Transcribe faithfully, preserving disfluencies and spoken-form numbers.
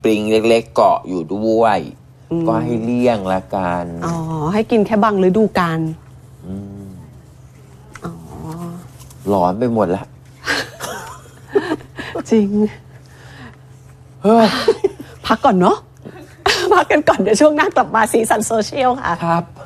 ปลิงเล็กๆเกาะอยู่ด้วยก็ให้เลี่ยงละกันอ๋อให้กินแค่บางฤดูกาลอ๋อหลอนไปหมดแล้วจริงเฮ้ยพักก่อนเนาะพักกันก่อนเดี๋ยวช่วงหน้ากลับมาสีสันโซเชียลค่ะครับ